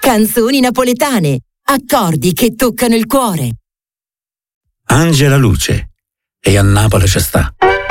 Canzoni napoletane, accordi che toccano il cuore. Angela Luce, e a Napoli ci sta.